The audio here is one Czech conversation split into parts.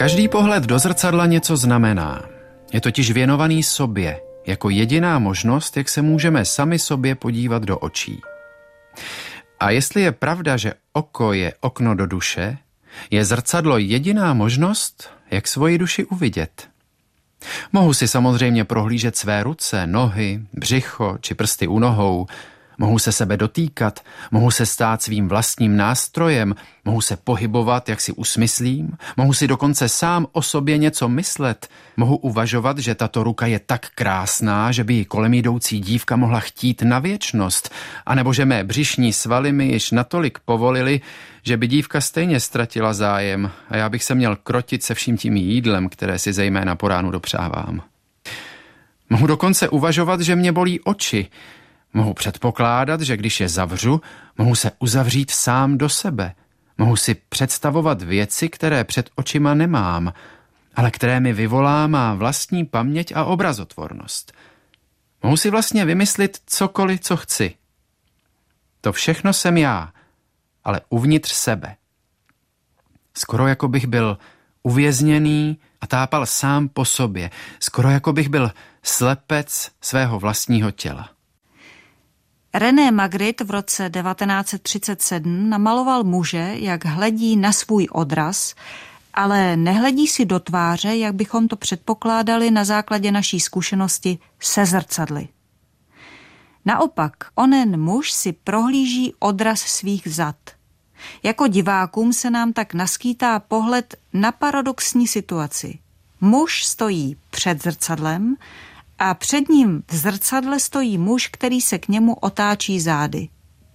Každý pohled do zrcadla něco znamená. Je totiž věnovaný sobě, jako jediná možnost, jak se můžeme sami sobě podívat do očí. A jestli je pravda, že oko je okno do duše, je zrcadlo jediná možnost, jak svoji duši uvidět. Mohu si samozřejmě prohlížet své ruce, nohy, břicho či prsty u nohou, mohu se sebe dotýkat, mohu se stát svým vlastním nástrojem, mohu se pohybovat, jak si usmyslím, mohu si dokonce sám o sobě něco myslet, mohu uvažovat, že tato ruka je tak krásná, že by ji kolem jdoucí dívka mohla chtít na věčnost, anebo že mé břišní svaly mi již natolik povolily, že by dívka stejně ztratila zájem a já bych se měl krotit se vším tím jídlem, které si zejména po ránu dopřávám. Mohu dokonce uvažovat, že mě bolí oči. Mohu předpokládat, že když je zavřu, mohu se uzavřít sám do sebe. Mohu si představovat věci, které před očima nemám, ale které mi vyvolá má vlastní paměť a obrazotvornost. Mohu si vlastně vymyslit cokoliv, co chci. To všechno jsem já, ale uvnitř sebe. Skoro jako bych byl uvězněný a tápal sám po sobě. Skoro jako bych byl slepec svého vlastního těla. René Magritte v roce 1937 namaloval muže, jak hledí na svůj odraz, ale nehledí si do tváře, jak bychom to předpokládali na základě naší zkušenosti se zrcadly. Naopak, onen muž si prohlíží odraz svých zad. Jako divákům se nám tak naskýtá pohled na paradoxní situaci. Muž stojí před zrcadlem a před ním v zrcadle stojí muž, který se k němu otáčí zády.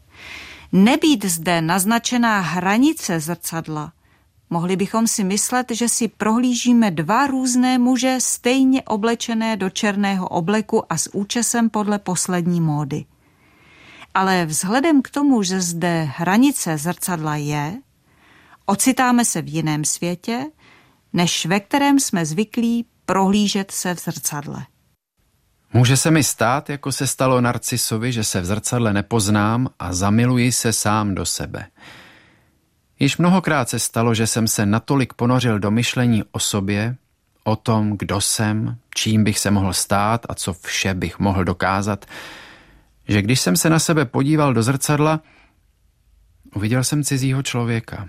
Nebýt zde naznačená hranice zrcadla, mohli bychom si myslet, že si prohlížíme dva různé muže stejně oblečené do černého obleku a s účesem podle poslední módy. Ale vzhledem k tomu, že zde hranice zrcadla je, ocitáme se v jiném světě, než ve kterém jsme zvyklí prohlížet se v zrcadle. Může se mi stát, jako se stalo Narcisovi, že se v zrcadle nepoznám a zamiluji se sám do sebe. Již mnohokrát se stalo, že jsem se natolik ponořil do myšlení o sobě, o tom, kdo jsem, čím bych se mohl stát a co vše bych mohl dokázat, že když jsem se na sebe podíval do zrcadla, uviděl jsem cizího člověka.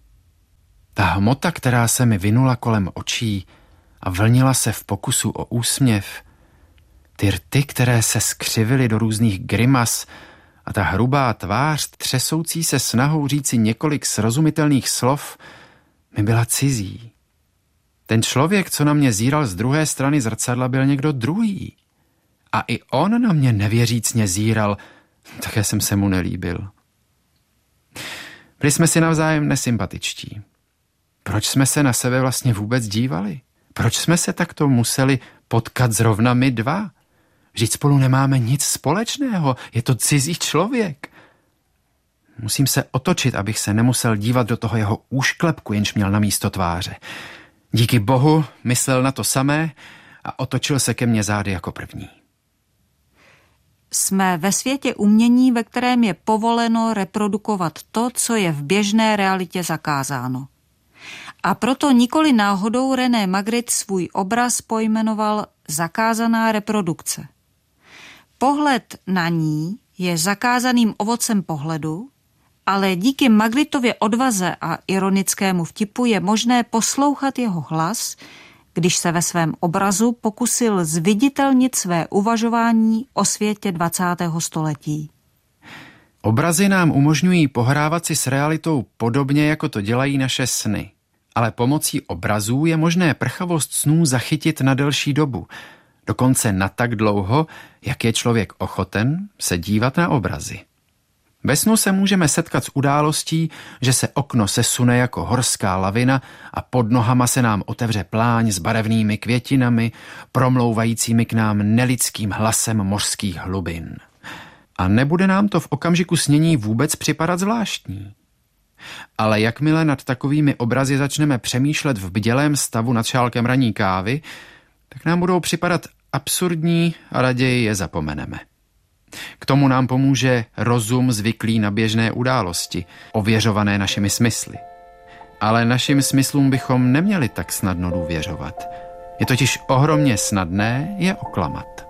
Ta hmota, která se mi vinula kolem očí a vlnila se v pokusu o úsměv, ty rty, které se skřivily do různých grimas a ta hrubá tvář, třesoucí se snahou říci několik srozumitelných slov, mi byla cizí. Ten člověk, co na mě zíral z druhé strany zrcadla, byl někdo druhý. A i on na mě nevěřícně zíral, také jsem se mu nelíbil. Byli jsme si navzájem nesympatičtí. Proč jsme se na sebe vlastně vůbec dívali? Proč jsme se takto museli potkat zrovna my dva? Vždyť spolu nemáme nic společného, je to cizí člověk. Musím se otočit, abych se nemusel dívat do toho jeho úšklepku, jenž měl na místo tváře. Díky Bohu myslel na to samé a otočil se ke mně zády jako první. Jsme ve světě umění, ve kterém je povoleno reprodukovat to, co je v běžné realitě zakázáno. A proto nikoli náhodou René Magritte svůj obraz pojmenoval zakázaná reprodukce. Pohled na ní je zakázaným ovocem pohledu, ale díky Magrittově odvaze a ironickému vtipu je možné poslouchat jeho hlas, když se ve svém obrazu pokusil zviditelnit své uvažování o světě 20. století. Obrazy nám umožňují pohrávat si s realitou podobně, jako to dělají naše sny. Ale pomocí obrazů je možné prchavost snů zachytit na delší dobu, dokonce na tak dlouho, jak je člověk ochoten se dívat na obrazy. Ve snu se můžeme setkat s událostí, že se okno sesune jako horská lavina a pod nohama se nám otevře pláň s barevnými květinami, promlouvajícími k nám nelidským hlasem mořských hlubin. A nebude nám to v okamžiku snění vůbec připadat zvláštní. Ale jakmile nad takovými obrazy začneme přemýšlet v bdělém stavu nad šálkem ranní kávy, tak nám budou připadat absurdní a raději je zapomeneme. K tomu nám pomůže rozum zvyklý na běžné události, ověřované našimi smysly. Ale našim smyslům bychom neměli tak snadno důvěřovat. Je totiž ohromně snadné je oklamat.